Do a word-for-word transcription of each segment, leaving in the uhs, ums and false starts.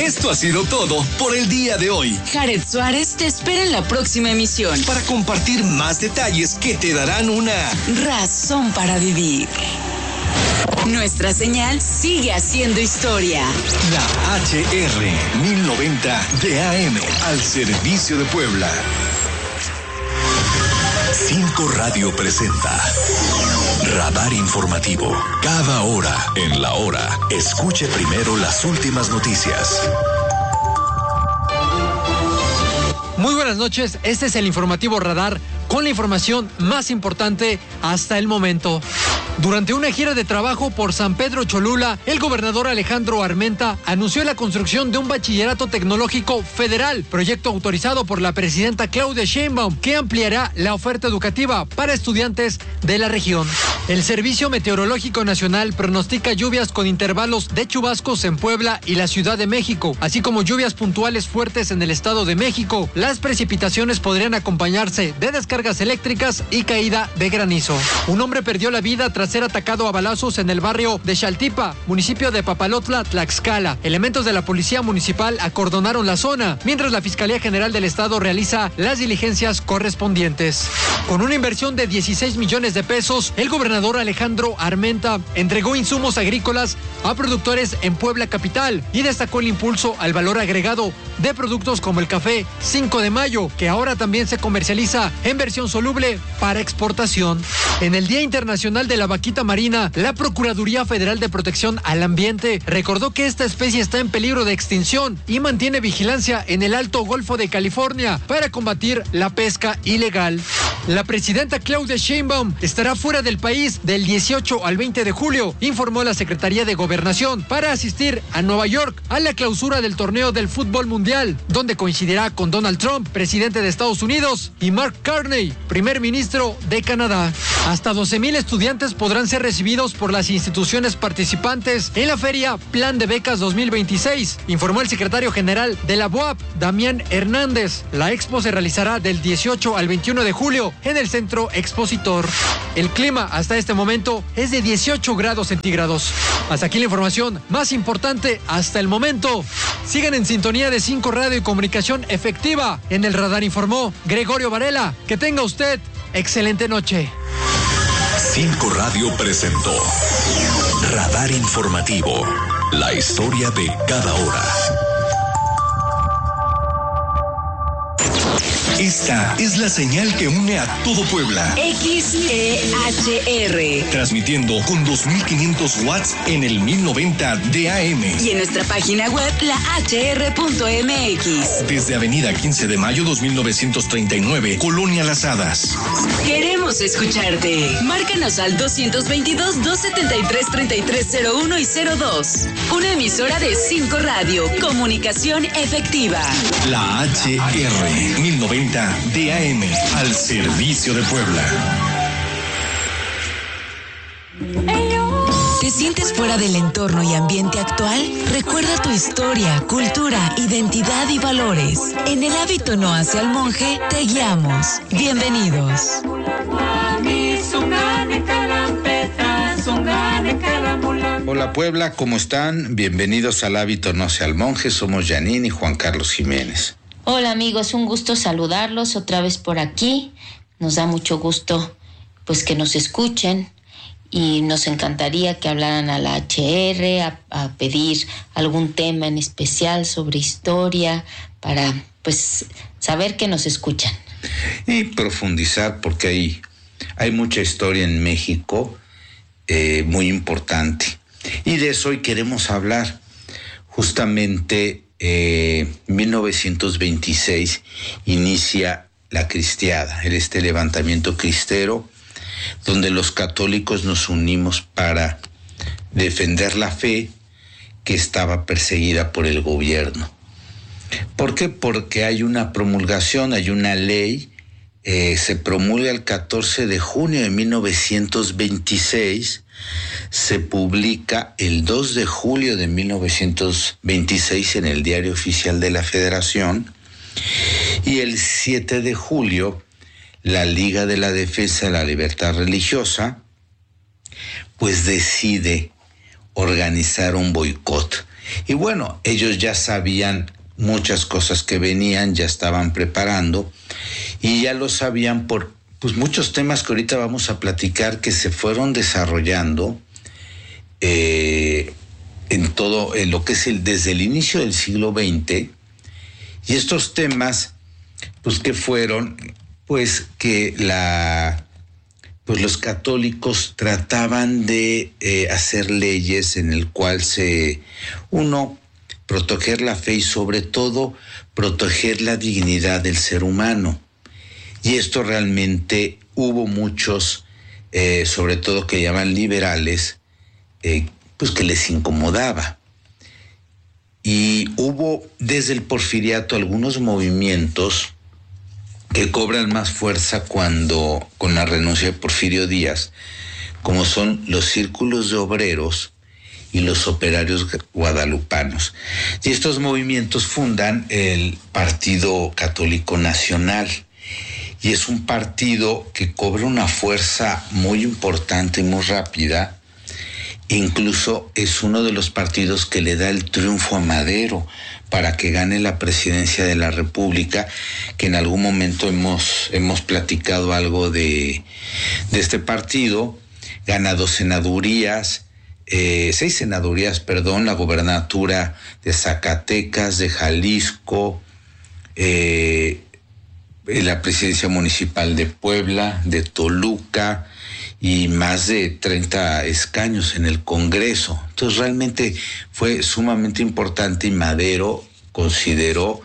Esto ha sido todo por el día de hoy. Jared Suárez te espera en la próxima emisión para compartir más detalles que te darán una razón para vivir. Nuestra señal sigue haciendo historia. La H R mil noventa de A M al servicio de Puebla. Cinco Radio presenta Radar Informativo. Cada hora en la hora, escuche primero las últimas noticias. Muy buenas noches, este es el informativo Radar con la información más importante hasta el momento. Durante una gira de trabajo por San Pedro Cholula, el gobernador Alejandro Armenta anunció la construcción de un bachillerato tecnológico federal, proyecto autorizado por la presidenta Claudia Sheinbaum, que ampliará la oferta educativa para estudiantes de la región. El Servicio Meteorológico Nacional pronostica lluvias con intervalos de chubascos en Puebla y la Ciudad de México, así como lluvias puntuales fuertes en el Estado de México. Las precipitaciones podrían acompañarse de descargas eléctricas y caída de granizo. Un hombre perdió la vida tras ser atacado a balazos en el barrio de Xaltipa, municipio de Papalotla, Tlaxcala. Elementos de la policía municipal acordonaron la zona, mientras la Fiscalía General del Estado realiza las diligencias correspondientes. Con una inversión de dieciséis millones de pesos, el gobernador Alejandro Armenta entregó insumos agrícolas a productores en Puebla capital y destacó el impulso al valor agregado de productos como el café cinco de mayo, que ahora también se comercializa en versión soluble para exportación. En el Día Internacional de la Vaquita Marina, la Procuraduría Federal de Protección al Ambiente recordó que esta especie está en peligro de extinción y mantiene vigilancia en el Alto Golfo de California para combatir la pesca ilegal. La presidenta Claudia Sheinbaum estará fuera del país del dieciocho al veinte de julio, informó la Secretaría de Gobernación, para asistir a Nueva York a la clausura del torneo del fútbol mundial, donde coincidirá con Donald Trump, presidente de Estados Unidos, y Mark Carney, primer ministro de Canadá. Hasta doce mil estudiantes podrán ser recibidos por las instituciones participantes en la feria Plan de Becas dos mil veintiséis, informó el secretario general de la B U A P, Damián Hernández. La expo se realizará del dieciocho al veintiuno de julio en el Centro Expositor. El clima hasta este momento es de dieciocho grados centígrados. Hasta aquí la información más importante hasta el momento. Sigan en sintonía de cinco Radio y Comunicación Efectiva. En el Radar informó Gregorio Varela. Que tenga usted excelente noche. Cinco Radio presentó Radar Informativo, la historia de cada hora. Esta es la señal que une a todo Puebla. X E H R. Transmitiendo con dos mil quinientos watts en el mil noventa de A M. Y en nuestra página web, la H R punto M X. Desde Avenida quince de mayo dos mil novecientos treinta y nueve, Colonia Las Hadas. Queremos escucharte. Márcanos al doscientos veintidós, doscientos setenta y tres, treinta y tres cero uno y cero dos. Una emisora de cinco Radio. Comunicación efectiva. La H R mil noventa de A M al servicio de Puebla. ¿Te sientes fuera del entorno y ambiente actual? Recuerda tu historia, cultura, identidad y valores. En El Hábito No Hace al Monje te guiamos. Bienvenidos. Hola Puebla, ¿cómo están? Bienvenidos al Hábito No Hace al Monje. Somos Janine y Juan Carlos Jiménez. Hola amigos, un gusto saludarlos otra vez por aquí. Nos da mucho gusto pues que nos escuchen y nos encantaría que hablaran a la H R a, a pedir algún tema en especial sobre historia para pues saber que nos escuchan. Y profundizar porque hay, hay mucha historia en México eh, muy importante. Y de eso hoy queremos hablar. Justamente Eh, mil novecientos veintiséis inicia la cristiada, este levantamiento cristero, donde los católicos nos unimos para defender la fe que estaba perseguida por el gobierno. ¿Por qué? Porque hay una promulgación, hay una ley, eh, se promulga el catorce de junio de mil novecientos veintiséis, se publica el dos de julio de mil novecientos veintiséis en el Diario Oficial de la Federación, y el siete de julio la Liga de la Defensa de la Libertad Religiosa pues decide organizar un boicot. Y bueno, ellos ya sabían muchas cosas que venían, ya estaban preparando y ya lo sabían por pues muchos temas que ahorita vamos a platicar que se fueron desarrollando eh, en todo en lo que es el desde el inicio del siglo veinte, y estos temas pues que fueron pues que la pues los católicos trataban de eh, hacer leyes en el cual se uno proteger la fe y sobre todo proteger la dignidad del ser humano. Y esto realmente hubo muchos, eh, sobre todo que llaman liberales, eh, pues que les incomodaba. Y hubo desde el porfiriato algunos movimientos que cobran más fuerza cuando, con la renuncia de Porfirio Díaz, como son los círculos de obreros y los operarios guadalupanos. Y estos movimientos fundan el Partido Católico Nacional. Y es un partido que cobra una fuerza muy importante y muy rápida. Incluso es uno de los partidos que le da el triunfo a Madero para que gane la presidencia de la República, que en algún momento hemos, hemos platicado algo de, de este partido. Gana dos senadurías, eh, seis senadurías, perdón, la gobernatura de Zacatecas, de Jalisco, eh, la presidencia municipal de Puebla, de Toluca, y más de treinta escaños en el Congreso. Entonces realmente fue sumamente importante y Madero consideró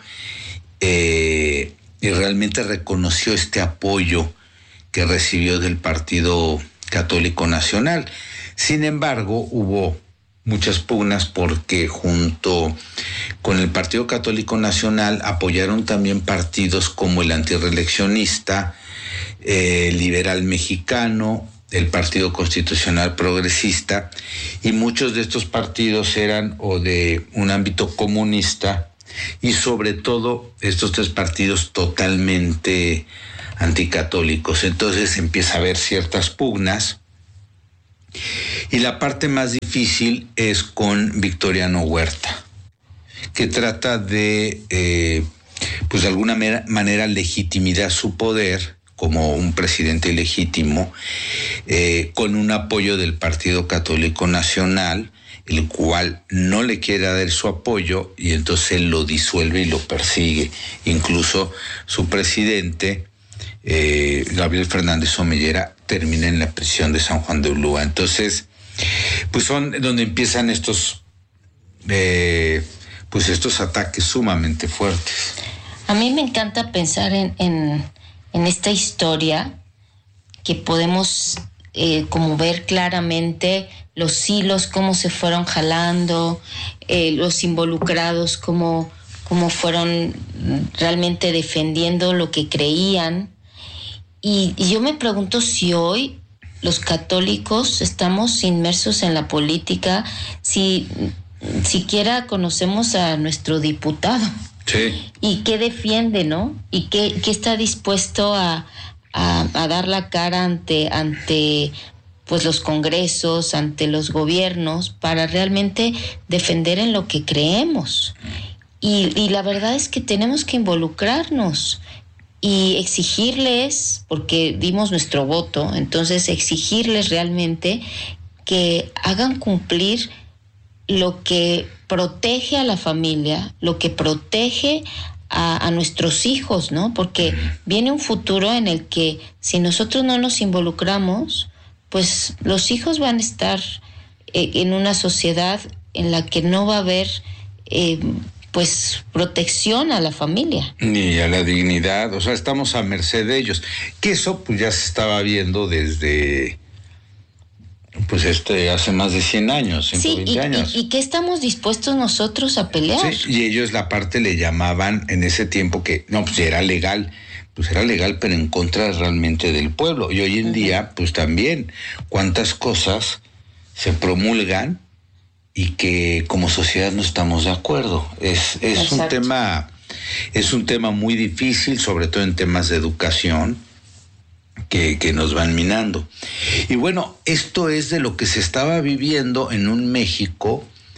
eh, y realmente reconoció este apoyo que recibió del Partido Católico Nacional. Sin embargo, hubo muchas pugnas porque junto con el Partido Católico Nacional apoyaron también partidos como el antirreeleccionista, eh, el Liberal Mexicano, el Partido Constitucional Progresista, y muchos de estos partidos eran o de un ámbito comunista y sobre todo estos tres partidos totalmente anticatólicos. Entonces empieza a haber ciertas pugnas y la parte más difícil es con Victoriano Huerta, que trata de eh, pues de alguna manera legitimar su poder como un presidente ilegítimo, eh, con un apoyo del Partido Católico Nacional, el cual no le quiere dar su apoyo y entonces él lo disuelve y lo persigue. Incluso su presidente, eh, Gabriel Fernández Omellera, termina en la prisión de San Juan de Ulúa. Entonces, pues son donde empiezan estos, eh, pues estos ataques sumamente fuertes. A mí me encanta pensar en... en... en esta historia que podemos eh, como ver claramente los hilos, cómo se fueron jalando, eh, los involucrados, cómo, cómo fueron realmente defendiendo lo que creían. Y, y yo me pregunto si hoy los católicos estamos inmersos en la política, si siquiera conocemos a nuestro diputado. Sí. Y qué defiende, ¿no? Y qué, qué está dispuesto a, a, a dar la cara ante, ante pues los congresos, ante los gobiernos, para realmente defender en lo que creemos. Y, y la verdad es que tenemos que involucrarnos y exigirles, porque dimos nuestro voto, entonces exigirles realmente que hagan cumplir lo que protege a la familia, lo que protege a, a nuestros hijos, ¿no? Porque viene un futuro en el que si nosotros no nos involucramos, pues los hijos van a estar eh, en una sociedad en la que no va a haber eh, pues protección a la familia. Ni a la dignidad, o sea, estamos a merced de ellos. Que eso pues ya se estaba viendo desde... Pues este hace más de cien años, ciento veinte sí, y, años. Y, y qué estamos dispuestos nosotros a pelear. Sí, y ellos la parte le llamaban en ese tiempo que, no, pues era legal, pues era legal, pero en contra realmente del pueblo. Y hoy en uh-huh. día, pues también, cuántas cosas se promulgan y que como sociedad no estamos de acuerdo. Es, es un tema, es un tema muy difícil, sobre todo en temas de educación. Que, que nos van minando. Y bueno, esto es de lo que se estaba viviendo en un México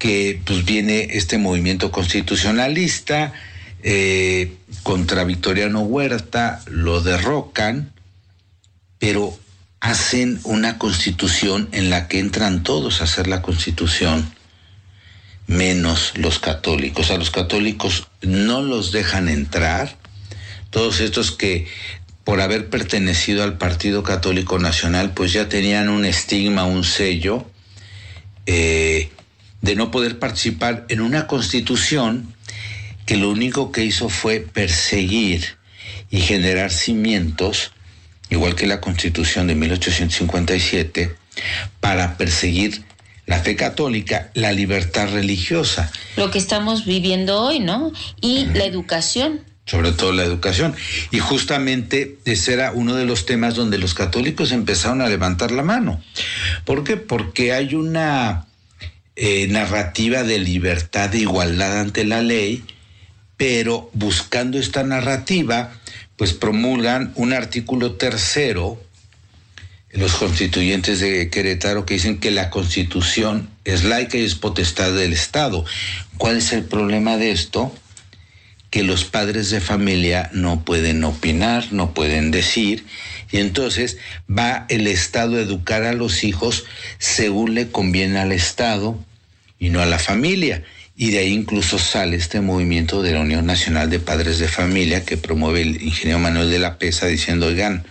que pues viene este movimiento constitucionalista eh, contra Victoriano Huerta, lo derrocan, pero hacen una constitución en la que entran todos a hacer la constitución, menos los católicos. A los católicos no los dejan entrar, todos estos que por haber pertenecido al Partido Católico Nacional, pues ya tenían un estigma, un sello, eh, de no poder participar en una constitución que lo único que hizo fue perseguir y generar cimientos, igual que la Constitución de mil ochocientos cincuenta y siete, para perseguir la fe católica, la libertad religiosa. Lo que estamos viviendo hoy, ¿no? Y uh-huh. la educación. Sobre todo la educación. Y justamente ese era uno de los temas donde los católicos empezaron a levantar la mano. ¿Por qué? Porque hay una eh, narrativa de libertad, de igualdad ante la ley, pero buscando esta narrativa, pues promulgan un artículo tercero, los constituyentes de Querétaro, que dicen que la Constitución es laica y es potestad del Estado. ¿Cuál es el problema de esto? Que los padres de familia no pueden opinar, no pueden decir, y entonces va el Estado a educar a los hijos según le conviene al Estado y no a la familia. Y de ahí incluso sale este movimiento de la Unión Nacional de Padres de Familia que promueve el ingeniero Manuel de la Pesa, diciendo, oigan,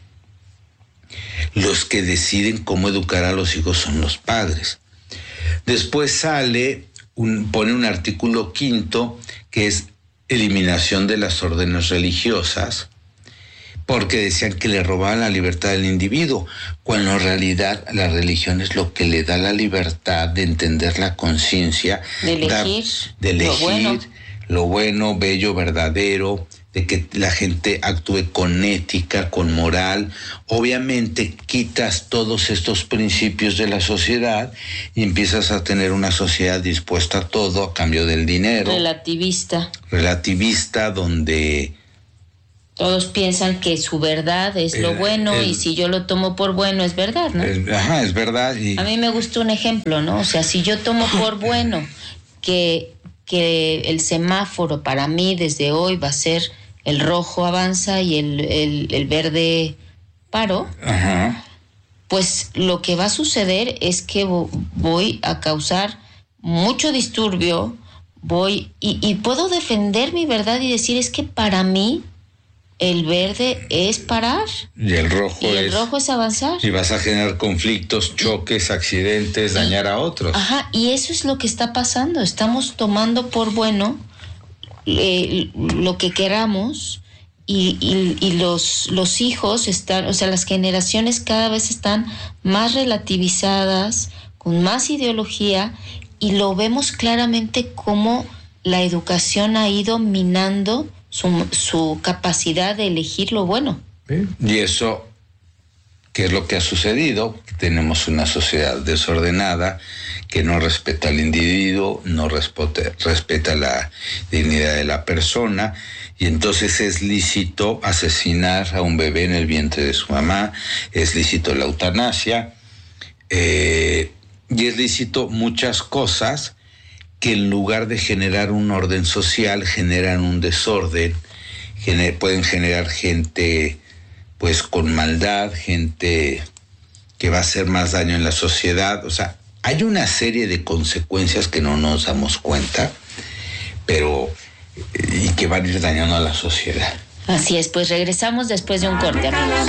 los que deciden cómo educar a los hijos son los padres. Después sale, un, pone un artículo quinto que es eliminación de las órdenes religiosas, porque decían que le robaban la libertad al individuo, cuando en realidad la religión es lo que le da la libertad de entender la conciencia, de elegir, de elegir lo bueno. lo bueno, bello, verdadero, de que la gente actúe con ética, con moral. Obviamente quitas todos estos principios de la sociedad y empiezas a tener una sociedad dispuesta a todo a cambio del dinero. Relativista. Relativista, donde todos piensan que su verdad es el, lo bueno el, y si yo lo tomo por bueno es verdad, ¿no? Es, ajá, es verdad. Y a mí me gusta un ejemplo, ¿no? O sea, si yo tomo por bueno que, que el semáforo para mí desde hoy va a ser el rojo avanza y el, el, el verde paro, ajá, pues lo que va a suceder es que voy a causar mucho disturbio, voy y, y puedo defender mi verdad y decir es que para mí el verde es parar. Y el rojo y el es... rojo es avanzar. Y vas a generar conflictos, choques, accidentes, y, dañar a otros. Ajá, y eso es lo que está pasando. Estamos tomando por bueno eh, lo que queramos y, y, y los, los hijos están, o sea, las generaciones cada vez están más relativizadas, con más ideología, y lo vemos claramente como la educación ha ido minando Su, su capacidad de elegir lo bueno. Y eso, ¿qué es lo que ha sucedido? Tenemos una sociedad desordenada que no respeta al individuo, no respeta, respeta la dignidad de la persona, y entonces es lícito asesinar a un bebé en el vientre de su mamá, es lícito la eutanasia, eh, y es lícito muchas cosas que en lugar de generar un orden social, generan un desorden, gener, pueden generar gente pues con maldad, gente que va a hacer más daño en la sociedad. O sea, hay una serie de consecuencias que no nos damos cuenta, pero y que van a ir dañando a la sociedad. Así es, pues regresamos después de un corte, amigos.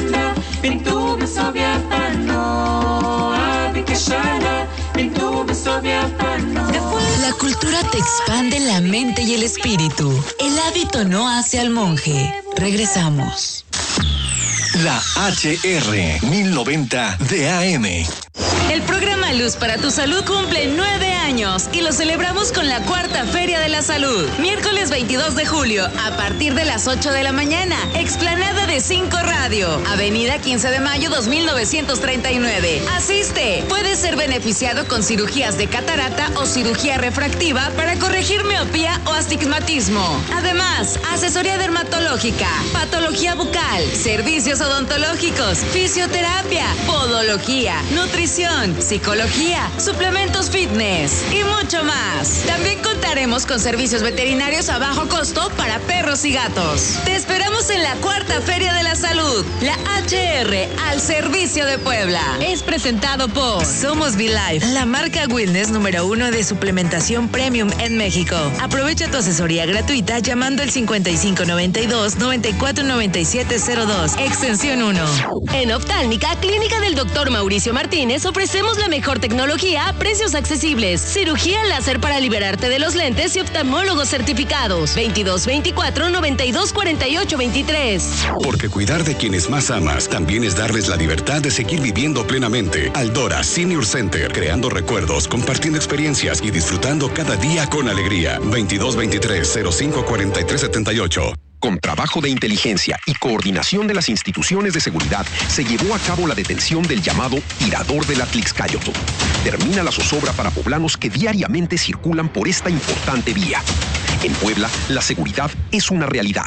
La cultura te expande la mente y el espíritu. El hábito no hace al monje. Regresamos. La H R mil noventa de A M. El programa Luz para tu Salud cumple nueve años y lo celebramos con la cuarta Feria de la Salud. Miércoles veintidós de julio, a partir de las ocho de la mañana, explanada de cinco Radio, Avenida quince de mayo dos mil novecientos treinta y nueve. Asiste. Puedes ser beneficiado con cirugías de catarata o cirugía refractiva para corregir miopía o astigmatismo. Además, asesoría dermatológica, patología bucal, servicios odontológicos, fisioterapia, podología, nutrición, psicología, suplementos fitness, más y mucho más. También contaremos con servicios veterinarios a bajo costo para perros y gatos. Te esperamos en la cuarta Feria de la Salud, la H R al servicio de Puebla. Es presentado por Somos V-Life, la marca wellness número uno de suplementación premium en México. Aprovecha tu asesoría gratuita llamando al cincuenta y cinco noventa y dos noventa y cuatro noventa y siete cero dos, extensión uno. En Oftálmica, Clínica del doctor Mauricio Martínez, ofrecemos la mejor tecnología a precios accesibles. Cirugía láser para liberarte de los lentes y oftalmólogos certificados. veintidós veinticuatro noventa y dos cuarenta y ocho veintitrés. Porque cuidar de quienes más amas también es darles la libertad de seguir viviendo plenamente. Aldora Senior Center, creando recuerdos, compartiendo experiencias y disfrutando cada día con alegría. veintidós veintitrés cero cinco cuarenta y tres setenta y ocho. Con trabajo de inteligencia y coordinación de las instituciones de seguridad, se llevó a cabo la detención del llamado tirador del Atlixcáyotl. Termina la zozobra para poblanos que diariamente circulan por esta importante vía. En Puebla, la seguridad es una realidad.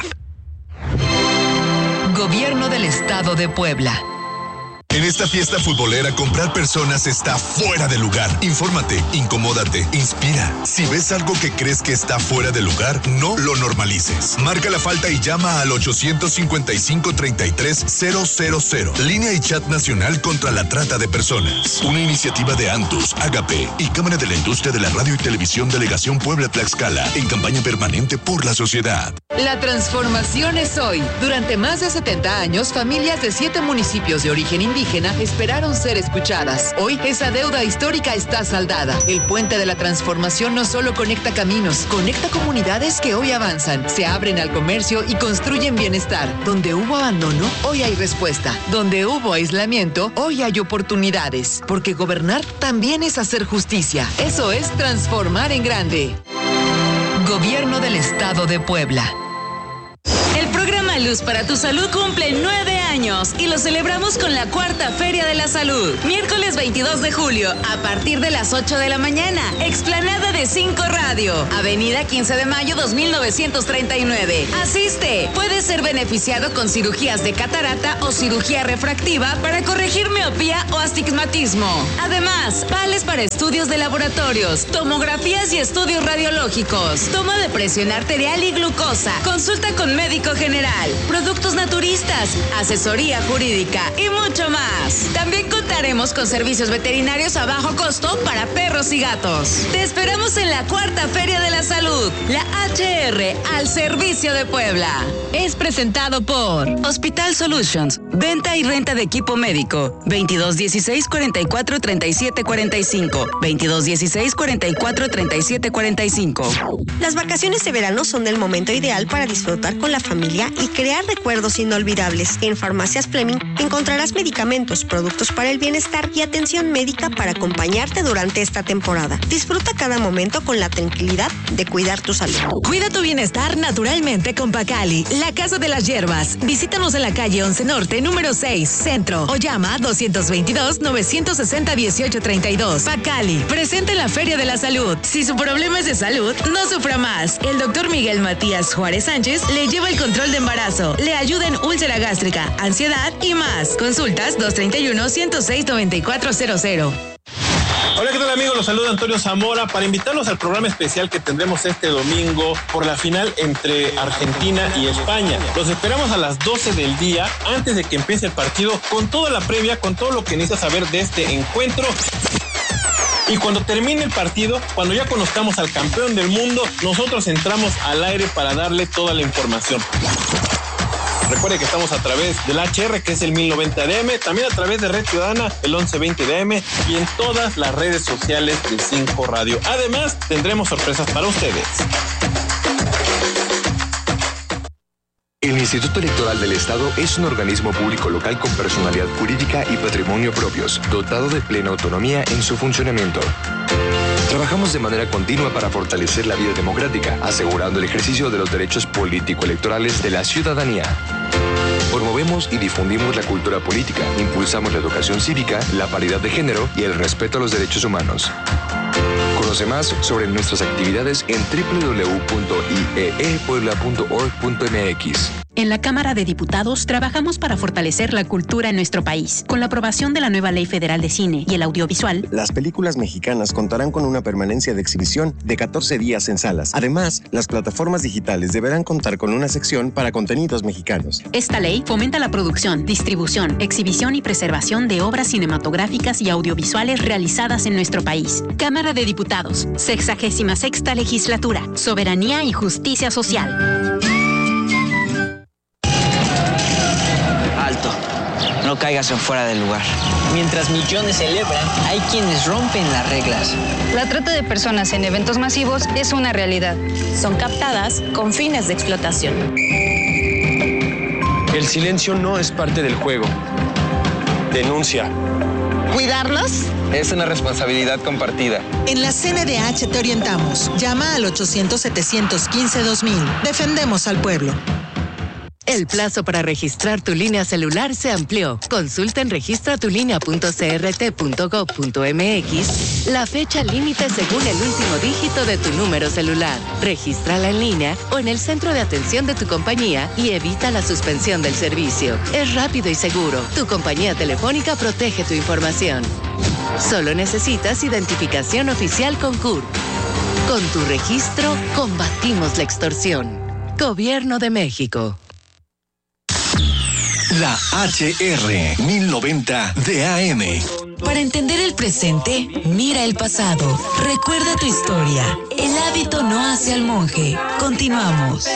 Gobierno del Estado de Puebla. En esta fiesta futbolera, comprar personas está fuera de lugar. Infórmate, incomódate, inspira. Si ves algo que crees que está fuera de lugar, no lo normalices. Marca la falta y llama al ochocientos cincuenta y cinco treinta y tres cero cero cero. Línea y chat nacional contra la trata de personas. Una iniciativa de Antus, Agape y Cámara de la Industria de la Radio y Televisión Delegación Puebla-Tlaxcala en campaña permanente por la sociedad. La transformación es hoy. Durante más de setenta años, familias de siete municipios de origen indígena esperaron ser escuchadas. Hoy esa deuda histórica está saldada. El puente de la transformación no solo conecta caminos, conecta comunidades que hoy avanzan, se abren al comercio y construyen bienestar. Donde hubo abandono, hoy hay respuesta. Donde hubo aislamiento, hoy hay oportunidades. Porque gobernar también es hacer justicia. Eso es transformar en grande. Gobierno del Estado de Puebla. El programa Luz para tu Salud cumple nueve años y lo celebramos con la cuarta Feria de la Salud. Miércoles veintidós de julio, a partir de las ocho de la mañana, explanada de cinco Radio, Avenida quince de mayo dos mil novecientos treinta y nueve. Asiste, puedes ser beneficiado con cirugías de catarata o cirugía refractiva para corregir miopía o astigmatismo. Además, vales para estudios de laboratorios, tomografías y estudios radiológicos, toma de presión arterial y glucosa, consulta con médico general, productos naturistas, asesoría jurídica y mucho más. También contaremos con servicios veterinarios a bajo costo para perros y gatos. Te esperamos en la cuarta Feria de la Salud, la H R al servicio de Puebla. Es presentado por Hospital Solutions, venta y renta de equipo médico, veintidós dieciséis cuarenta y cuatro treinta y siete cuarenta y cinco, veintidós dieciséis cuarenta y cuatro treinta y siete cuarenta y cinco. Las vacaciones de verano son el momento ideal para disfrutar con la familia y crear recuerdos inolvidables. En Farmacias Fleming encontrarás medicamentos, productos para el bienestar y atención médica para acompañarte durante esta temporada. Disfruta cada momento con la tranquilidad de cuidar tu salud. Cuida tu bienestar naturalmente con Pacali, la casa de las hierbas. Visítanos en la calle once Norte, número seis, Centro, o llama dos veintidós novecientos sesenta dieciocho treinta y dos. Pacali, presente en la Feria de la Salud. Si su problema es de salud, no sufra más. El doctor Miguel Matías Juárez Sánchez le lleva el control de embarazo, le ayuda en úlcera gástrica, ansiedad y más. Consultas dos treinta y uno ciento seis noventa y cuatro cero cero. Hola, ¿qué tal amigos? Los saluda Antonio Zamora para invitarlos al programa especial que tendremos este domingo por la final entre Argentina y España. Los esperamos a las doce del día, antes de que empiece el partido, con toda la previa, con todo lo que necesitas saber de este encuentro. Y cuando termine el partido, cuando ya conozcamos al campeón del mundo, nosotros entramos al aire para darle toda la información. Recuerde que estamos a través del H R, que es el mil noventa D M, también a través de Red Ciudadana, el once veinte D M, y en todas las redes sociales de cinco Radio. Además, tendremos sorpresas para ustedes. El Instituto Electoral del Estado es un organismo público local con personalidad jurídica y patrimonio propios, dotado de plena autonomía en su funcionamiento. Trabajamos de manera continua para fortalecer la vida democrática, asegurando el ejercicio de los derechos político-electorales de la ciudadanía. Promovemos y difundimos la cultura política, impulsamos la educación cívica, la paridad de género y el respeto a los derechos humanos. Conoce más sobre nuestras actividades en doble u doble u doble u punto i e e puebla punto org punto m x. En la Cámara de Diputados trabajamos para fortalecer la cultura en nuestro país. Con la aprobación de la nueva Ley Federal de Cine y el audiovisual, las películas mexicanas contarán con una permanencia de exhibición de catorce días en salas. Además, las plataformas digitales deberán contar con una sección para contenidos mexicanos. Esta ley fomenta la producción, distribución, exhibición y preservación de obras cinematográficas y audiovisuales realizadas en nuestro país. Cámara de Diputados, sexagésima sexta legislatura, soberanía y justicia social. Alto, no caigas en fuera del lugar. Mientras millones celebran, hay quienes rompen las reglas. La trata de personas en eventos masivos es una realidad. Son captadas con fines de explotación. El silencio no es parte del juego. Denuncia. ¿Cuidarnos? Es una responsabilidad compartida. En la C N D H te orientamos. Llama al ochocientos, setecientos quince, dos mil. Defendemos al pueblo. El plazo para registrar tu línea celular se amplió. Consulta en registra tu línea punto c r t punto gov punto m x la fecha límite según el último dígito de tu número celular. Regístrala en línea o en el centro de atención de tu compañía y evita la suspensión del servicio. Es rápido y seguro. Tu compañía telefónica protege tu información. Solo necesitas identificación oficial con C U R. Con tu registro, combatimos la extorsión. Gobierno de México. La H R mil noventa de A M. Para entender el presente, mira el pasado. Recuerda tu historia. El hábito no hace al monje. Continuamos.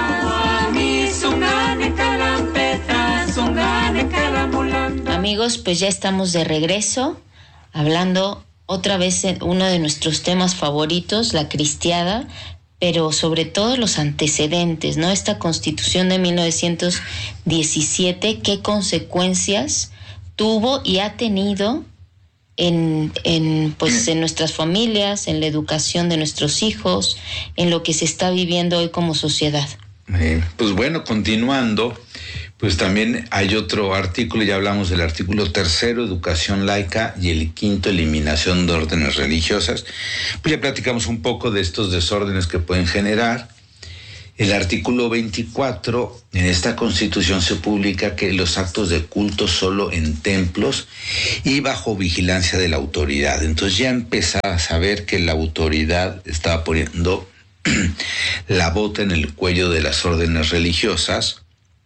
Amigos, pues ya estamos de regreso, hablando otra vez de uno de nuestros temas favoritos, la cristiada, pero sobre todo los antecedentes, ¿no? Esta Constitución de mil novecientos diecisiete, ¿qué consecuencias tuvo y ha tenido en, en, pues, en nuestras familias, en la educación de nuestros hijos, en lo que se está viviendo hoy como sociedad? Eh, pues bueno, continuando, pues también hay otro artículo, ya hablamos del artículo tercero, educación laica, y el quinto, eliminación de órdenes religiosas. Pues ya platicamos un poco de estos desórdenes que pueden generar. El artículo veinticuatro, en esta Constitución se publica que los actos de culto solo en templos y bajo vigilancia de la autoridad. Entonces ya empezaba a saber que la autoridad estaba poniendo la bota en el cuello de las órdenes religiosas,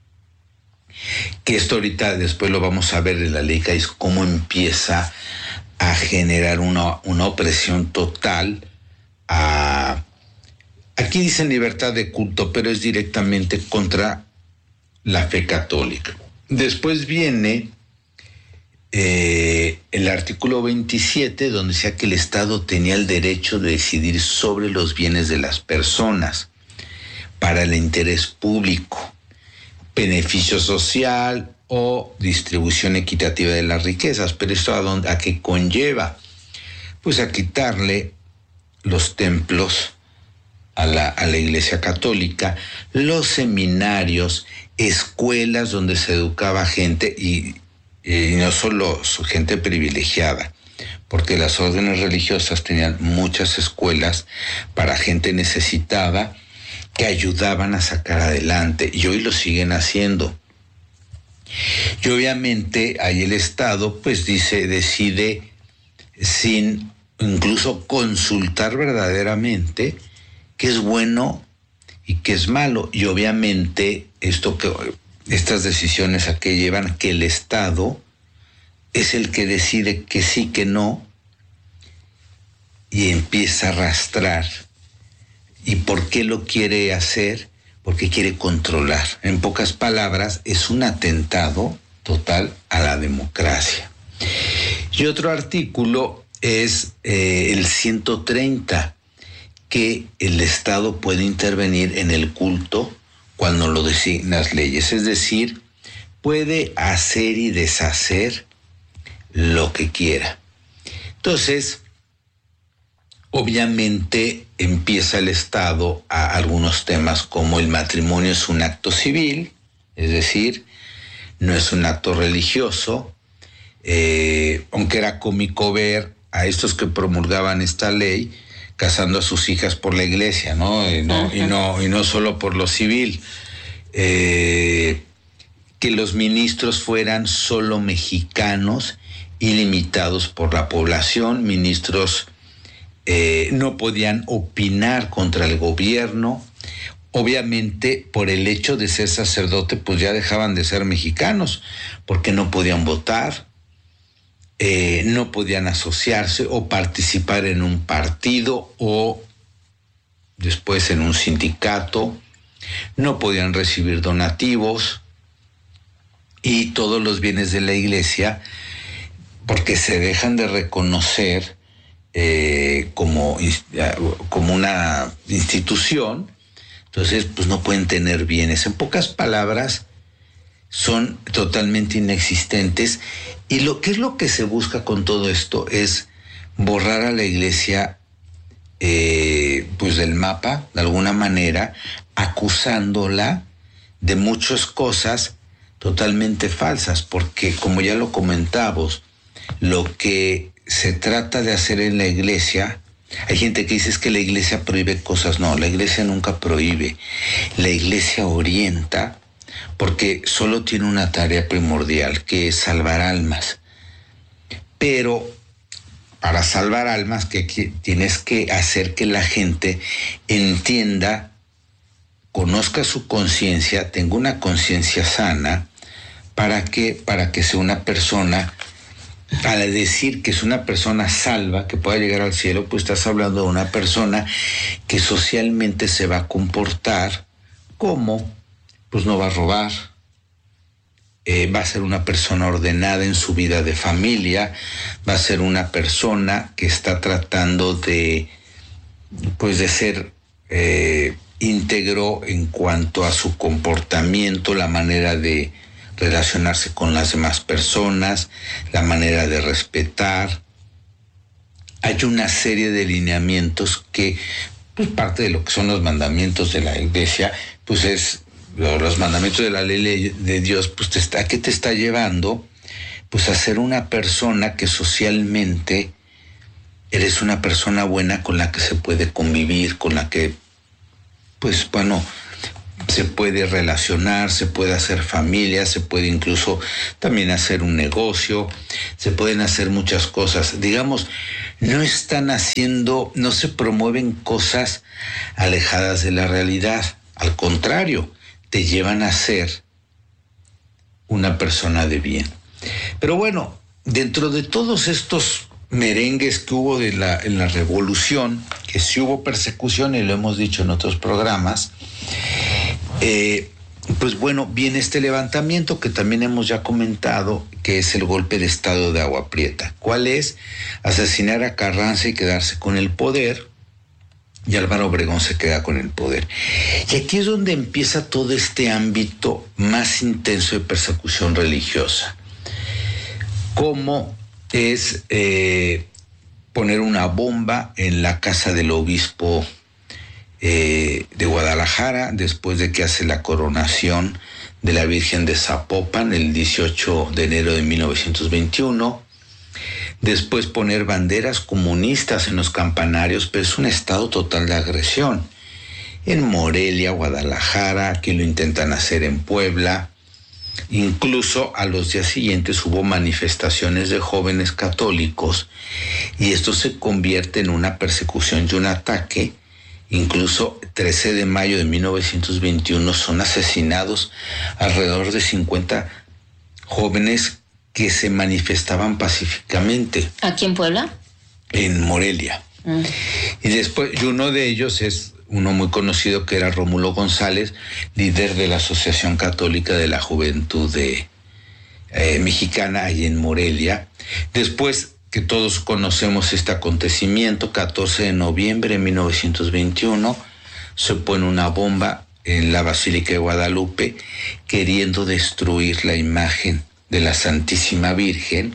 que esto ahorita después lo vamos a ver en la ley, que es cómo empieza a generar una, una opresión total a... Aquí dicen libertad de culto, pero es directamente contra la fe católica. Después viene eh, el artículo veintisiete, donde decía que el Estado tenía el derecho de decidir sobre los bienes de las personas para el interés público, beneficio social o distribución equitativa de las riquezas. Pero esto a, dónde, a qué conlleva? Pues a quitarle los templos a la, a la Iglesia Católica, los seminarios, escuelas donde se educaba gente, y, y no solo gente privilegiada, porque las órdenes religiosas tenían muchas escuelas para gente necesitada que ayudaban a sacar adelante, y hoy lo siguen haciendo. Y obviamente ahí el Estado pues dice, decide sin incluso consultar verdaderamente qué es bueno y qué es malo. Y obviamente esto que estas decisiones a qué llevan, que el Estado es el que decide que sí, que no, y empieza a arrastrar. ¿Y por qué lo quiere hacer? Porque quiere controlar. En pocas palabras, es un atentado total a la democracia. Y otro artículo es eh, el ciento treinta, que el Estado puede intervenir en el culto cuando lo designan las leyes. Es decir, puede hacer y deshacer lo que quiera. Entonces, obviamente empieza el Estado a algunos temas como el matrimonio es un acto civil, es decir, no es un acto religioso, eh, aunque era cómico ver a estos que promulgaban esta ley casando a sus hijas por la iglesia, ¿no? Y no, y no, y no solo por lo civil. eh, que los ministros fueran solo mexicanos y limitados por la población. Ministros eh, no podían opinar contra el gobierno. Obviamente, por el hecho de ser sacerdote, pues ya dejaban de ser mexicanos, porque no podían votar, eh, no podían asociarse o participar en un partido o después en un sindicato, no podían recibir donativos y todos los bienes de la iglesia, porque se dejan de reconocer eh, como, como una institución. Entonces, pues no pueden tener bienes. En pocas palabras, son totalmente inexistentes. Y lo que es lo que se busca con todo esto es borrar a la iglesia eh, pues del mapa, de alguna manera, acusándola de muchas cosas totalmente falsas, porque como ya lo comentamos, lo que se trata de hacer en la iglesia, hay gente que dice es que la iglesia prohíbe cosas. No, la iglesia nunca prohíbe. La iglesia orienta, porque solo tiene una tarea primordial, que es salvar almas. Pero para salvar almas, que, que tienes que hacer que la gente entienda, conozca su conciencia, tenga una conciencia sana, para que, para que sea una persona. Al decir que es una persona salva, que pueda llegar al cielo, pues estás hablando de una persona que socialmente se va a comportar como, pues no va a robar, eh, va a ser una persona ordenada en su vida de familia, va a ser una persona que está tratando de, pues de ser eh, íntegro en cuanto a su comportamiento, la manera de relacionarse con las demás personas, la manera de respetar. Hay una serie de lineamientos que, pues parte de lo que son los mandamientos de la iglesia, pues es, los mandamientos de la ley de Dios, pues te está, ¿qué te está llevando? Pues a ser una persona que socialmente eres una persona buena con la que se puede convivir, con la que, pues bueno, se puede relacionar, se puede hacer familia, se puede incluso también hacer un negocio, se pueden hacer muchas cosas. Digamos, no están haciendo, no se promueven cosas alejadas de la realidad. Al contrario, te llevan a ser una persona de bien. Pero bueno, dentro de todos estos merengues que hubo de la, en la revolución, que sí hubo persecución, y lo hemos dicho en otros programas, Eh, pues bueno, viene este levantamiento que también hemos ya comentado, que es el golpe de estado de Agua Prieta. ¿Cuál es? Asesinar a Carranza y quedarse con el poder, y Álvaro Obregón se queda con el poder. Y aquí es donde empieza todo este ámbito más intenso de persecución religiosa. ¿Cómo es eh, poner una bomba en la casa del obispo Eh, de Guadalajara, después de que hace la coronación de la Virgen de Zapopan el dieciocho de enero de mil novecientos veintiuno, después poner banderas comunistas en los campanarios, pero es un estado total de agresión. En Morelia, Guadalajara, que lo intentan hacer en Puebla, incluso a los días siguientes hubo manifestaciones de jóvenes católicos, y esto se convierte en una persecución y un ataque. Incluso trece de mayo de mil novecientos veintiuno son asesinados alrededor de cincuenta jóvenes que se manifestaban pacíficamente. ¿Aquí en Puebla? En Morelia. Mm. Y después, y uno de ellos es uno muy conocido, que era Rómulo González, líder de la Asociación Católica de la Juventud de, eh, Mexicana, ahí en Morelia. Después, que todos conocemos este acontecimiento, catorce de noviembre de mil novecientos veintiuno, se pone una bomba en la Basílica de Guadalupe, queriendo destruir la imagen de la Santísima Virgen.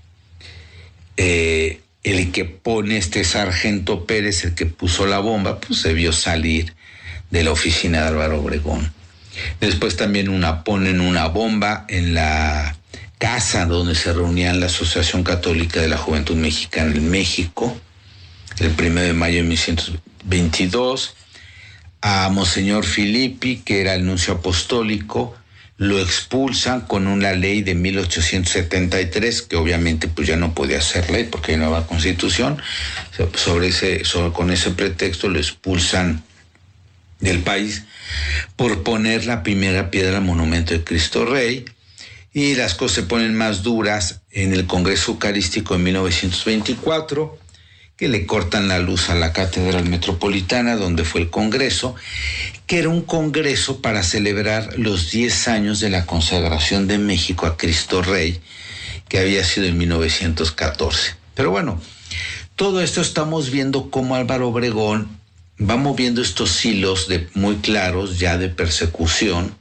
Eh, el que pone este sargento Pérez, el que puso la bomba, pues se vio salir de la oficina de Álvaro Obregón. Después también una, ponen una bomba en la casa donde se reunían la Asociación Católica de la Juventud Mexicana en México, el primero de mayo de mil novecientos veintidós. a Monseñor Filippi, que era el nuncio apostólico, lo expulsan con una ley de mil ochocientos setenta y tres, que obviamente pues ya no podía ser ley porque hay nueva constitución. Sobre ese, sobre, con ese pretexto lo expulsan del país por poner la primera piedra al monumento de Cristo Rey, y las cosas se ponen más duras en el Congreso Eucarístico de mil novecientos veinticuatro, que le cortan la luz a la Catedral Metropolitana, donde fue el Congreso, que era un congreso para celebrar los diez años de la consagración de México a Cristo Rey, que había sido en mil novecientos catorce. Pero bueno, todo esto estamos viendo cómo Álvaro Obregón va moviendo estos hilos de, muy claros ya de persecución,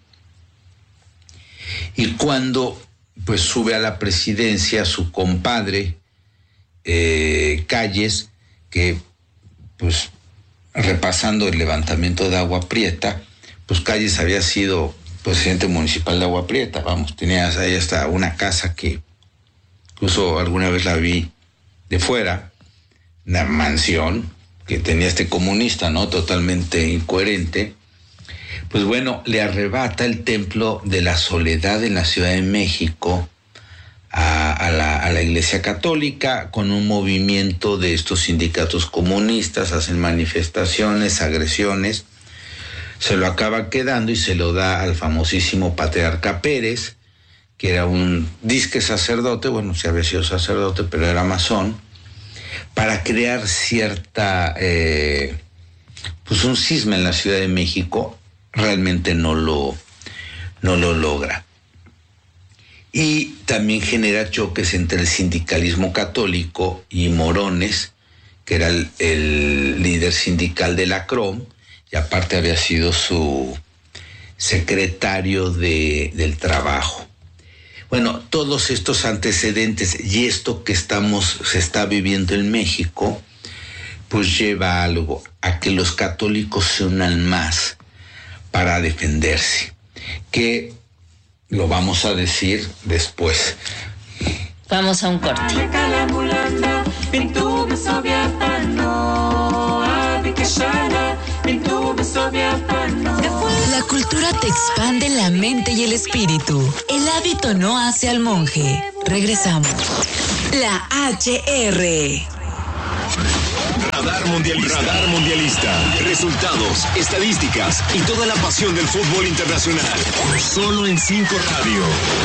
y cuando pues sube a la presidencia su compadre eh, Calles, que pues repasando el levantamiento de Agua Prieta, pues Calles había sido presidente municipal de Agua Prieta, vamos, tenía ahí hasta una casa que incluso alguna vez la vi de fuera, una mansión que tenía este comunista, ¿no? Totalmente incoherente. Pues bueno, le arrebata el Templo de la Soledad en la Ciudad de México a, a, la, a la Iglesia Católica, con un movimiento de estos sindicatos comunistas, hacen manifestaciones, agresiones, se lo acaba quedando y se lo da al famosísimo Patriarca Pérez, que era un disque sacerdote, bueno, se había sido sacerdote, pero era masón, para crear cierta, eh, pues un cisma en la Ciudad de México. Realmente no lo, no lo logra. Y también genera choques entre el sindicalismo católico y Morones, que era el, el líder sindical de la C R O M, y aparte había sido su secretario de, del trabajo. Bueno, todos estos antecedentes y esto que estamos, se está viviendo en México, pues lleva algo, a que los católicos se unan más para defenderse, que lo vamos a decir después. Vamos a un corte. La cultura te expande la mente y el espíritu. El hábito no hace al monje. Regresamos. La H R. Radar Mundialista. Radar Mundialista. Resultados, estadísticas y toda la pasión del fútbol internacional. Solo en cinco Radio.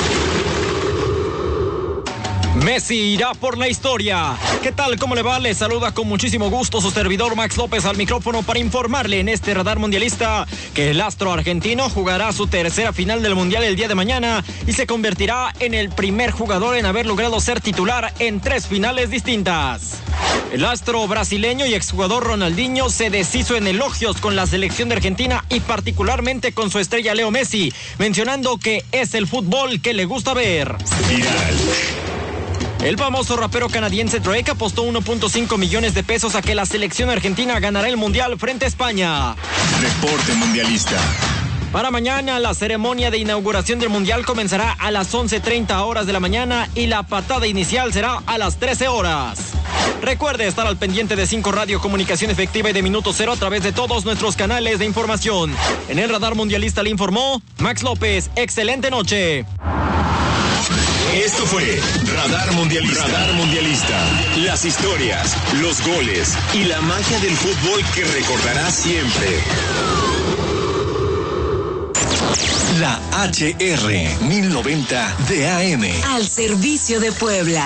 Messi irá por la historia. ¿Qué tal? ¿Cómo le va? Le saluda con muchísimo gusto su servidor Max López al micrófono para informarle en este Radar Mundialista que el astro argentino jugará su tercera final del Mundial el día de mañana y se convertirá en el primer jugador en haber logrado ser titular en tres finales distintas. El astro brasileño y exjugador Ronaldinho se deshizo en elogios con la selección de Argentina y particularmente con su estrella Leo Messi, mencionando que es el fútbol que le gusta ver. Viral. El famoso rapero canadiense Drake apostó uno punto cinco millones de pesos a que la selección argentina ganará el Mundial frente a España. Reporte Mundialista. Para mañana, la ceremonia de inauguración del Mundial comenzará a las once treinta horas de la mañana y la patada inicial será a las trece horas. Recuerde estar al pendiente de cinco Radio, comunicación efectiva y de Minuto Cero a través de todos nuestros canales de información. En el Radar Mundialista le informó Max López. Excelente noche. Esto fue Radar Mundialista. Radar Mundialista. Las historias, los goles y la magia del fútbol que recordarás siempre. La H R mil noventa de A M. Al servicio de Puebla.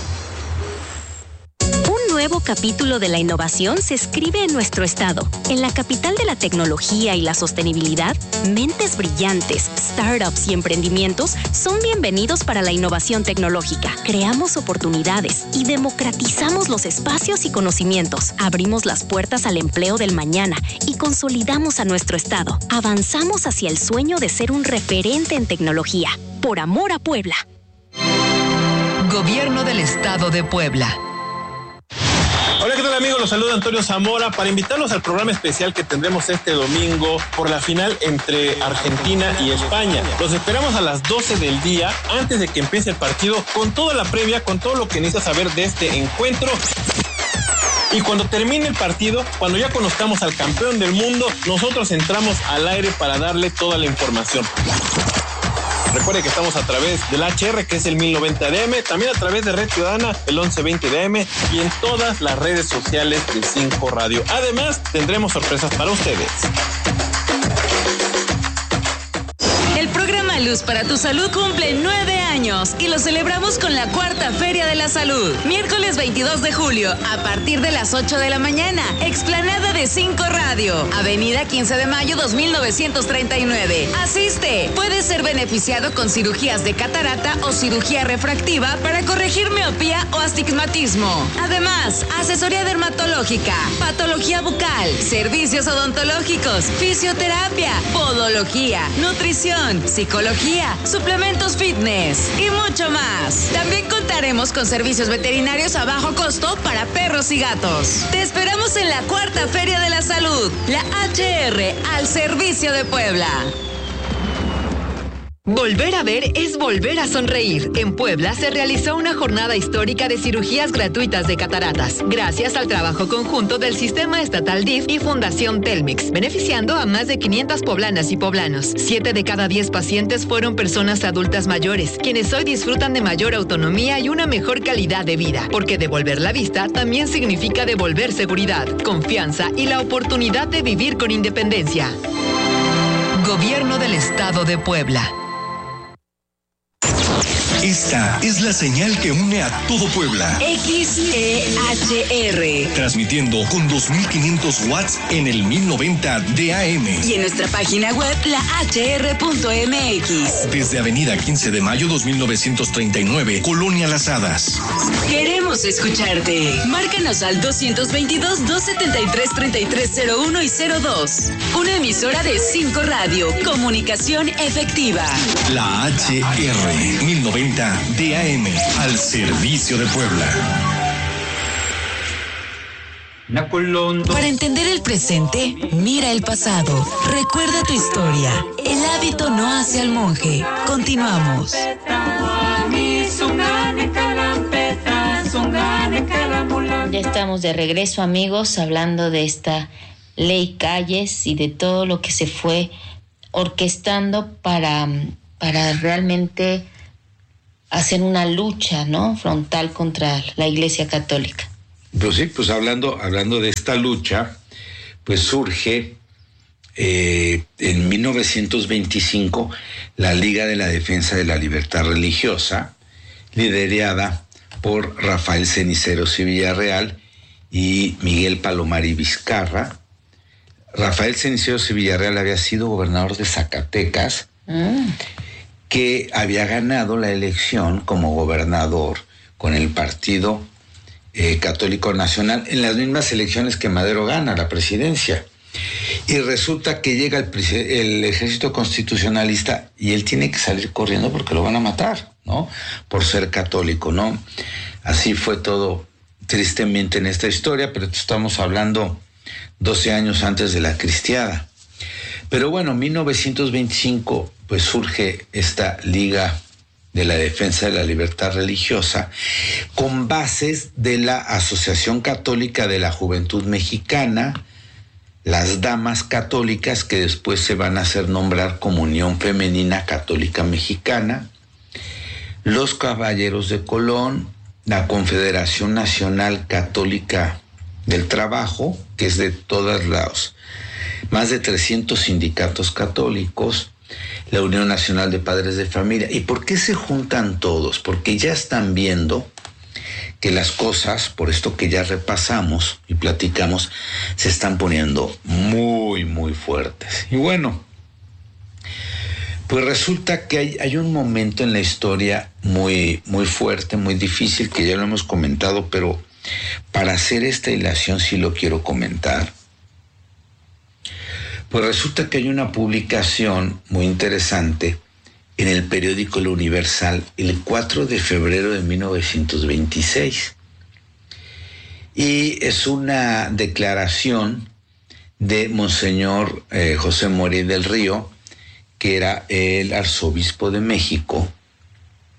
Un nuevo capítulo de la innovación se escribe en nuestro estado. En la capital de la tecnología y la sostenibilidad, mentes brillantes, startups y emprendimientos son bienvenidos para la innovación tecnológica. Creamos oportunidades y democratizamos los espacios y conocimientos. Abrimos las puertas al empleo del mañana y consolidamos a nuestro estado. Avanzamos hacia el sueño de ser un referente en tecnología. Por amor a Puebla. Gobierno del Estado de Puebla. Hola, ¿qué tal amigos? Los saluda Antonio Zamora para invitarlos al programa especial que tendremos este domingo por la final entre Argentina y España. Los esperamos a las doce del día, antes de que empiece el partido, con toda la previa, con todo lo que necesitas saber de este encuentro. Y cuando termine el partido, cuando ya conozcamos al campeón del mundo, nosotros entramos al aire para darle toda la información. Recuerde que estamos a través del H R, que es el mil noventa D M, también a través de Red Ciudadana, el once veinte D M, y en todas las redes sociales de cinco Radio. Además, tendremos sorpresas para ustedes. El programa Luz para tu Salud cumple nueve años y lo celebramos con la cuarta Feria de la Salud. Miércoles veintidós de julio, a partir de las ocho de la mañana, explanada de cinco Radio, Avenida quince de mayo dos mil novecientos treinta y nueve. Asiste. Puedes ser beneficiado con cirugías de catarata o cirugía refractiva para corregir miopía o astigmatismo. Además, asesoría dermatológica, patología bucal, servicios odontológicos, fisioterapia, podología, nutrición, psicología, suplementos fitness y mucho más. También contaremos con servicios veterinarios a bajo costo para perros y gatos. Te esperamos en la cuarta Feria de la Salud, la H R, al servicio de Puebla. Volver a ver es volver a sonreír. En Puebla se realizó una jornada histórica de cirugías gratuitas de cataratas, gracias al trabajo conjunto del Sistema Estatal D I F y Fundación Telmex, beneficiando a más de quinientas poblanas y poblanos. Siete de cada diez pacientes fueron personas adultas mayores, quienes hoy disfrutan de mayor autonomía y una mejor calidad de vida, porque devolver la vista también significa devolver seguridad, confianza y la oportunidad de vivir con independencia. Gobierno del Estado de Puebla. Esta es la señal que une a todo Puebla. X E H R. Transmitiendo con dos mil quinientos watts en el mil noventa D A M. Y en nuestra página web, la H R punto M X. Desde Avenida quince de mayo dos mil novecientos treinta y nueve, Colonia Las Hadas. Queremos escucharte. Márcanos al doscientos veintidós, doscientos setenta y tres, treinta y tres cero uno y cero dos. Una emisora de cinco Radio. Comunicación efectiva. La H R mil noventa D A M, al servicio de Puebla. Para entender el presente, mira el pasado. Recuerda tu historia. El hábito no hace al monje. Continuamos. Ya estamos de regreso, amigos, hablando de esta ley Calles y de todo lo que se fue orquestando para, para realmente hacer una lucha, ¿no?, frontal contra la Iglesia Católica. Pues sí, pues hablando, hablando de esta lucha, pues surge eh, en mil novecientos veinticinco la Liga de la Defensa de la Libertad Religiosa, liderada por Rafael Ceniceros y Villarreal y Miguel Palomar y Vizcarra. Rafael Ceniceros y Villarreal había sido gobernador de Zacatecas, mm. que había ganado la elección como gobernador con el Partido eh, Católico Nacional en las mismas elecciones que Madero gana la presidencia. Y resulta que llega el, el ejército constitucionalista y él tiene que salir corriendo porque lo van a matar, ¿no?, por ser católico, ¿no? Así fue todo tristemente en esta historia, pero estamos hablando doce años antes de la cristiada. Pero bueno, en mil novecientos veinticinco pues surge esta Liga de la Defensa de la Libertad Religiosa con bases de la Asociación Católica de la Juventud Mexicana, las Damas Católicas, que después se van a hacer nombrar como Unión Femenina Católica Mexicana, los Caballeros de Colón, la Confederación Nacional Católica del Trabajo, que es de todos lados, más de trescientos sindicatos católicos, la Unión Nacional de Padres de Familia. ¿Y por qué se juntan todos? Porque ya están viendo que las cosas, por esto que ya repasamos y platicamos, se están poniendo muy, muy fuertes. Y bueno, pues resulta que hay, hay un momento en la historia muy, muy fuerte, muy difícil, que ya lo hemos comentado, pero para hacer esta hilación sí lo quiero comentar. Pues resulta que hay una publicación muy interesante en el periódico El Universal el cuatro de febrero de mil novecientos veintiséis. Y es una declaración de Monseñor eh, José Morí del Río, que era el arzobispo de México,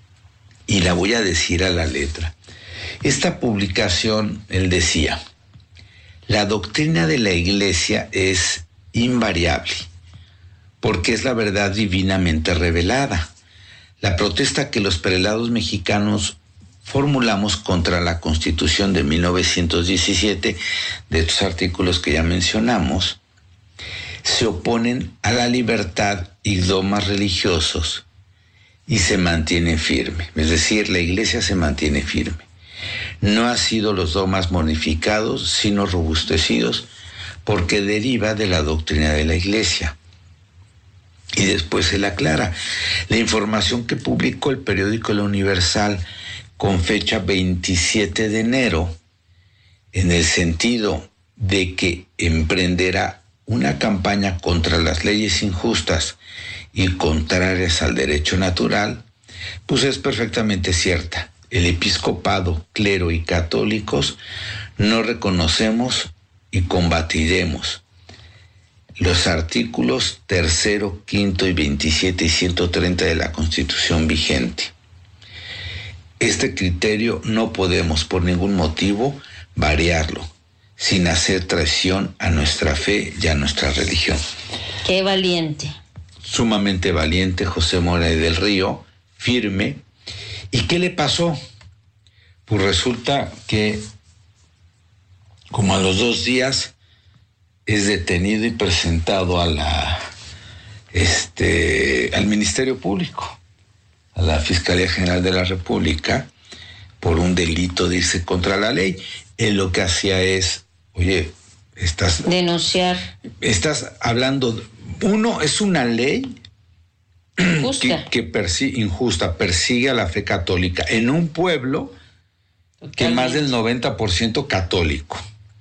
y la voy a decir a la letra. Esta publicación, él decía: La doctrina de la Iglesia es invariable, porque es la verdad divinamente revelada. La protesta que los prelados mexicanos formulamos contra la Constitución de mil novecientos diecisiete, de estos artículos que ya mencionamos, se oponen a la libertad y dogmas religiosos y se mantiene firme. Es decir, la Iglesia se mantiene firme. No ha sido los dogmas modificados, sino robustecidos, porque deriva de la doctrina de la Iglesia. Y después se la aclara. La información que publicó el periódico La Universal con fecha veintisiete de enero, en el sentido de que emprenderá una campaña contra las leyes injustas y contrarias al derecho natural, pues es perfectamente cierta. El episcopado, clero y católicos no reconocemos y combatiremos los artículos tercero, quinto y veintisiete y ciento treinta de la Constitución vigente. Este criterio no podemos por ningún motivo variarlo, sin hacer traición a nuestra fe y a nuestra religión. Qué valiente. Sumamente valiente José Moray del Río, firme. ¿Y qué le pasó? Pues resulta que como a los dos días es detenido y presentado a la, este, al Ministerio Público, a la Fiscalía General de la República, por un delito de irse contra la ley. Él lo que hacía es, oye, estás... denunciar. Estás hablando, uno, es una ley que, que persigue, injusta, persigue a la fe católica en un pueblo Totalmente. que más del noventa por ciento católico.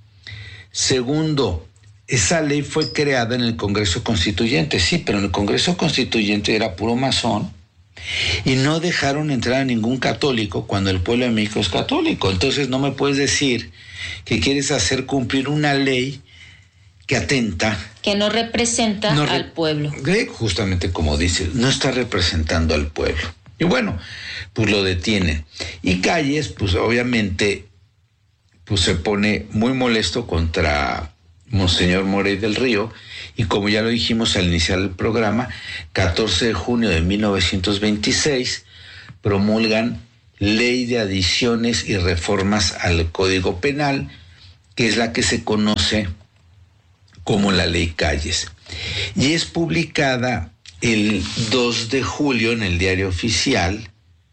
Segundo, esa ley fue creada en el Congreso Constituyente, sí, pero en el Congreso Constituyente era puro masón y no dejaron entrar a ningún católico cuando el pueblo de México es católico. Entonces no me puedes decir que quieres hacer cumplir una ley que atenta... que no representa no re- al pueblo. Justamente como dices, no está representando al pueblo. Y bueno, pues lo detienen. Y Calles, pues obviamente, pues se pone muy molesto contra Monseñor Moray del Río, y como ya lo dijimos al iniciar el programa, catorce de junio de mil novecientos veintiséis, promulgan Ley de Adiciones y Reformas al Código Penal, que es la que se conoce como la Ley Calles. Y es publicada el dos de julio en el Diario Oficial,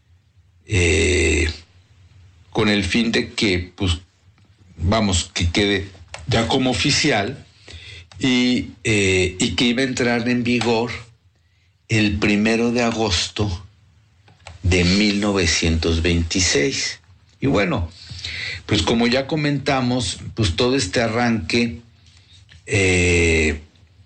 eh, con el fin de que, pues, vamos, que quede ya como oficial, y, eh, y que iba a entrar en vigor el primero de agosto de mil novecientos veintiséis. Y bueno, pues como ya comentamos, pues todo este arranque eh,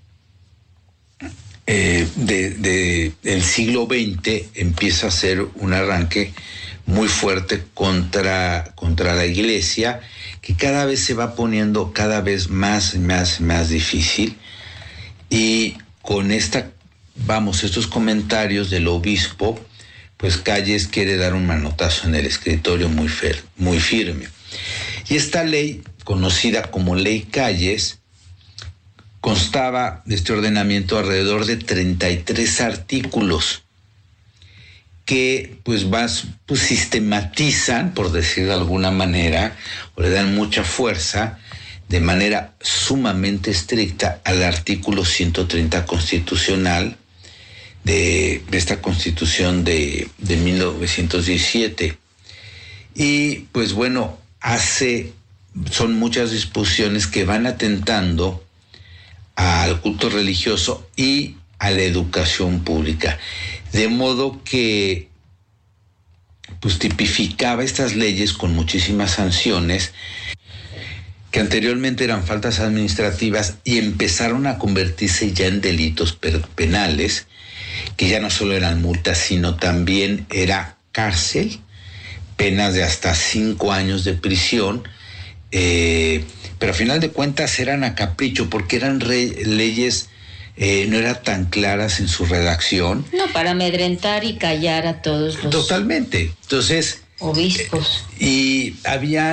eh, de, de, del siglo veinte empieza a ser un arranque muy fuerte contra, contra la Iglesia, que cada vez se va poniendo cada vez más, más, más difícil. Y con esta, vamos, estos comentarios del obispo, pues Calles quiere dar un manotazo en el escritorio muy, fer, muy firme. Y esta ley, conocida como Ley Calles, constaba de este ordenamiento alrededor de treinta y tres artículos que pues, vas, pues sistematizan, por decir de alguna manera, o le dan mucha fuerza, de manera sumamente estricta, al artículo ciento treinta constitucional de, de esta Constitución de, de mil novecientos diecisiete. Y pues bueno, hace, son muchas disposiciones que van atentando al culto religioso y a la educación pública. De modo que pues tipificaba estas leyes con muchísimas sanciones que anteriormente eran faltas administrativas y empezaron a convertirse ya en delitos penales, que ya no solo eran multas, sino también era cárcel, penas de hasta cinco años de prisión, eh, pero a final de cuentas eran a capricho, porque eran re- leyes Eh, no eran tan claras en su redacción. No, para amedrentar y callar a todos los... Totalmente. Entonces... obispos. Eh, y habían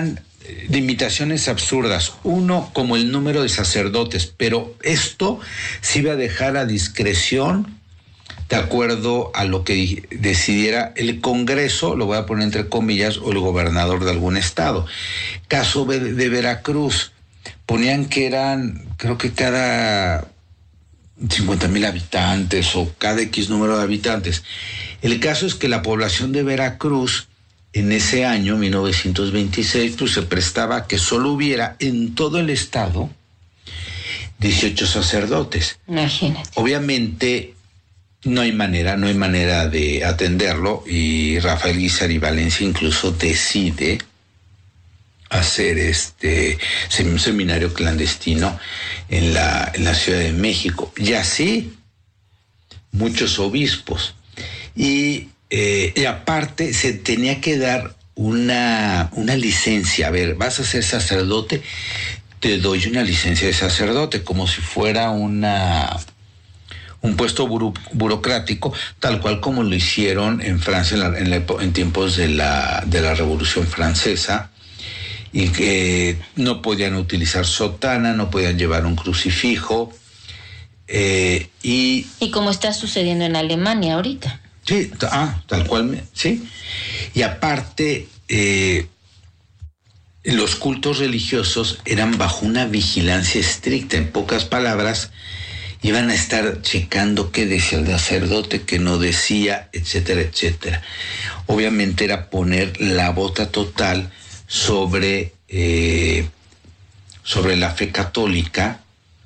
limitaciones absurdas. Uno, como el número de sacerdotes, pero esto sí va a dejar a discreción de acuerdo a lo que decidiera el Congreso, lo voy a poner entre comillas, o el gobernador de algún estado. Caso de Veracruz, ponían que eran, creo que cada cincuenta mil habitantes o cada X número de habitantes. El caso es que la población de Veracruz en ese año, mil novecientos veintiséis, pues se prestaba a que solo hubiera en todo el estado dieciocho sacerdotes. Imagínate. Obviamente no hay manera, no hay manera de atenderlo, y Rafael Guízar y Valencia incluso decide hacer este un seminario clandestino en la, en la Ciudad de México. Y así muchos obispos. Y, eh, y aparte se tenía que dar una, una licencia. A ver, vas a ser sacerdote, te doy una licencia de sacerdote, como si fuera una... un puesto buro, burocrático, tal cual como lo hicieron en Francia en, la, en, la, en tiempos de la, de la Revolución Francesa, y que no podían utilizar sotana, no podían llevar un crucifijo, eh, y... Y como está sucediendo en Alemania ahorita. Sí, ah, tal cual, sí. Y aparte, eh, los cultos religiosos eran bajo una vigilancia estricta. En pocas palabras, iban a estar checando qué decía el sacerdote, qué no decía, etcétera, etcétera. Obviamente era poner la bota total sobre, eh, sobre la fe católica,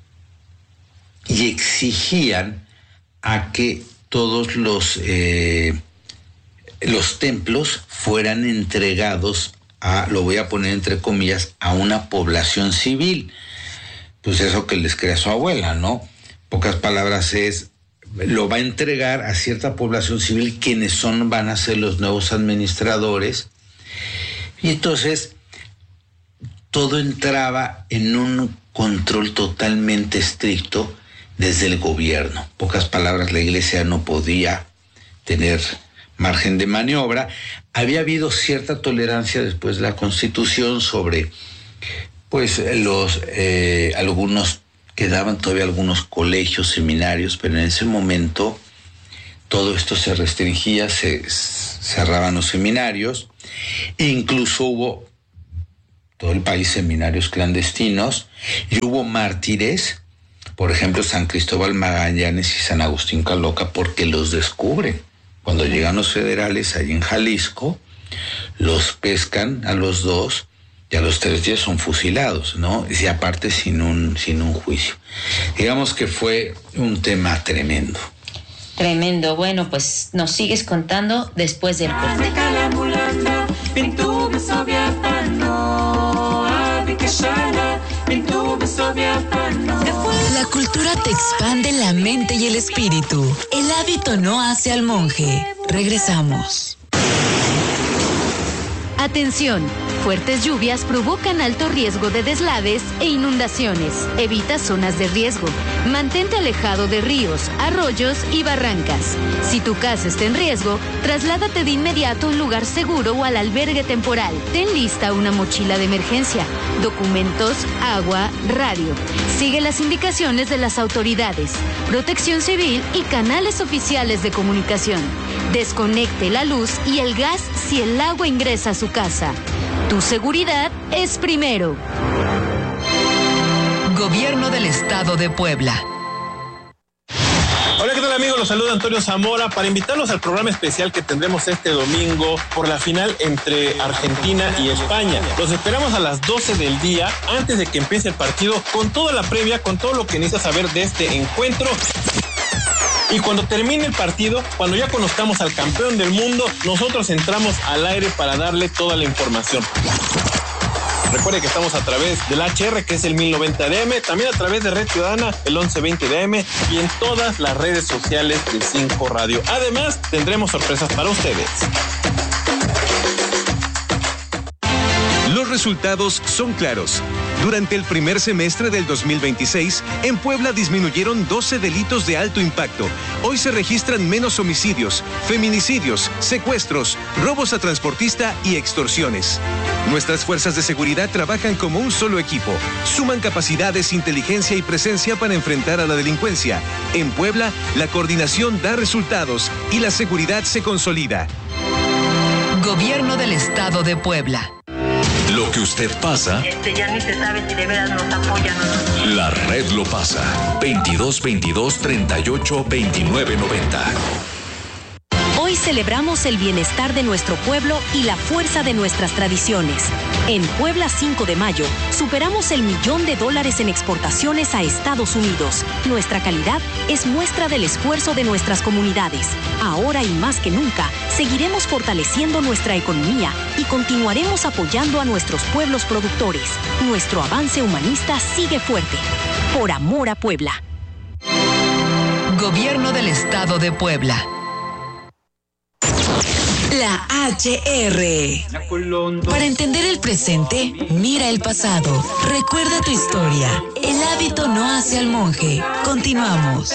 y exigían a que todos los, eh, los templos fueran entregados a, lo voy a poner entre comillas, a una población civil. Pues eso que les crea su abuela, ¿no? Pocas palabras es, lo va a entregar a cierta población civil, quienes son, van a ser los nuevos administradores. Y entonces todo entraba en un control totalmente estricto desde el gobierno. Pocas palabras, la iglesia no podía tener margen de maniobra. Había habido cierta tolerancia después de la Constitución sobre, pues, los eh, algunos, quedaban todavía algunos colegios, seminarios, pero en ese momento todo esto se restringía, se cerraban los seminarios, e incluso hubo todo el país seminarios clandestinos, y hubo mártires, por ejemplo San Cristóbal Magallanes y San Agustín Caloca, porque los descubren. Cuando llegan los federales ahí en Jalisco, los pescan a los dos, y a los tres días son fusilados, ¿no? Y aparte sin un, sin un juicio. Digamos que fue un tema tremendo. Tremendo. Bueno, pues nos sigues contando después del corte. La cultura te expande la mente y el espíritu. El hábito no hace al monje. Regresamos. Atención, fuertes lluvias provocan alto riesgo de deslaves e inundaciones. Evita zonas de riesgo. Mantente alejado de ríos, arroyos y barrancas. Si tu casa está en riesgo, trasládate de inmediato a un lugar seguro o al albergue temporal. Ten lista una mochila de emergencia, documentos, agua, radio. Sigue las indicaciones de las autoridades, Protección Civil y canales oficiales de comunicación. Desconecte la luz y el gas si el agua ingresa a su casa. Tu seguridad es primero. Gobierno del Estado de Puebla. Hola, ¿qué tal amigos? Los saluda Antonio Zamora para invitarlos al programa especial que tendremos este domingo por la final entre Argentina y España. Los esperamos a las doce del día, antes de que empiece el partido, con toda la previa, con todo lo que necesitas saber de este encuentro. Y cuando termine el partido, cuando ya conozcamos al campeón del mundo, nosotros entramos al aire para darle toda la información. Recuerde que estamos a través del H R, que es el mil noventa D M, también a través de Red Ciudadana, el once veinte D M, y en todas las redes sociales de cinco Radio. Además, tendremos sorpresas para ustedes. Los resultados son claros. Durante el primer semestre del dos mil veintiséis, en Puebla disminuyeron doce delitos de alto impacto. Hoy se registran menos homicidios, feminicidios, secuestros, robos a transportista y extorsiones. Nuestras fuerzas de seguridad trabajan como un solo equipo. Suman capacidades, inteligencia y presencia para enfrentar a la delincuencia. En Puebla, la coordinación da resultados y la seguridad se consolida. Gobierno del Estado de Puebla. Lo que usted pasa, Este ya ni se sabe si de veras nos apoyan o no. la red lo pasa. veintidós veintidós treinta y ocho veintinueve noventa. Hoy celebramos el bienestar de nuestro pueblo y la fuerza de nuestras tradiciones. En Puebla cinco de mayo, superamos el millón de dólares en exportaciones a Estados Unidos. Nuestra calidad es muestra del esfuerzo de nuestras comunidades. Ahora y más que nunca, seguiremos fortaleciendo nuestra economía y continuaremos apoyando a nuestros pueblos productores. Nuestro avance humanista sigue fuerte. Por amor a Puebla. Gobierno del Estado de Puebla. La H R. Para entender el presente, mira el pasado. Recuerda tu historia. El hábito no hace al monje. Continuamos.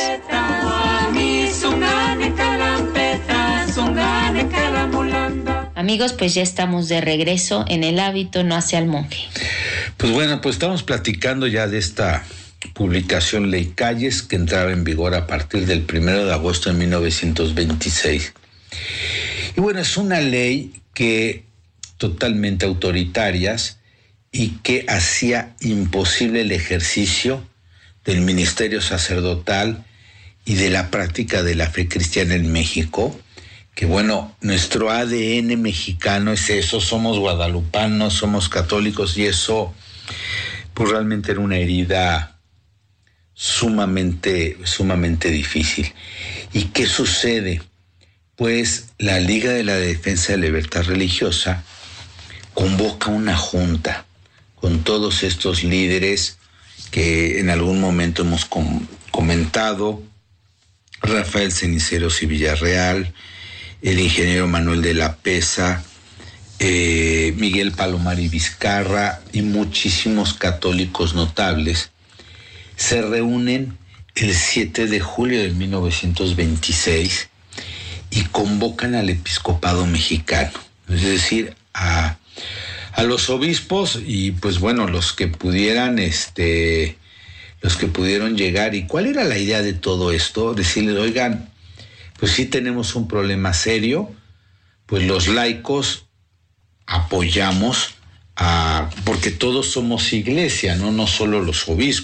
Amigos, pues ya estamos de regreso en El hábito no hace al monje. Pues bueno, pues estamos platicando ya de esta publicación Ley Calles que entraba en vigor a partir del primero de agosto de mil novecientos veintiséis. Y bueno, es una ley que totalmente autoritarias y que hacía imposible el ejercicio del ministerio sacerdotal y de la práctica de la fe cristiana en México, que bueno, nuestro A D N mexicano es eso, somos guadalupanos, somos católicos y eso pues realmente era una herida sumamente, sumamente difícil. ¿Y qué sucede? Pues la Liga de la Defensa de la Libertad Religiosa convoca una junta con todos estos líderes que en algún momento hemos com- comentado, Rafael Ceniceros y Villarreal, el ingeniero Manuel de la Pesa, eh, Miguel Palomar y Vizcarra y muchísimos católicos notables, se reúnen el siete de julio de mil novecientos veintiséis y convocan al episcopado mexicano, es decir, a, a los obispos y pues bueno, los que pudieran, este, los que pudieron llegar. ¿Y cuál era la idea de todo esto? Decirles, oigan, pues sí tenemos un problema serio, pues los laicos apoyamos a, porque todos somos iglesia, no, no solo los obispos.